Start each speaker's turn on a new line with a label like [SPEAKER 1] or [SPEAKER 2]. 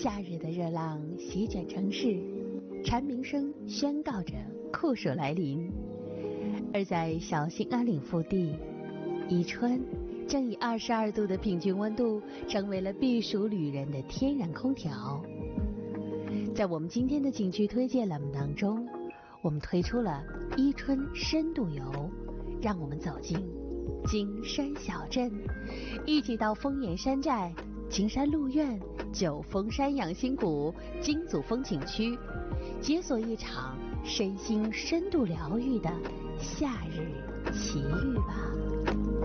[SPEAKER 1] 夏日的热浪席卷城市，蝉鸣声宣告着酷暑来临。而在小兴安岭腹地，宜春正以22度的平均温度成为了避暑旅人的天然空调。在我们今天的景区推荐栏目当中，我们推出了宜春深度游，让我们走进金山小镇，一起到丰岩山寨、金山鹿苑、九峰山养心谷、金祖峰景区，解锁一场身心深度疗愈的夏日奇遇吧。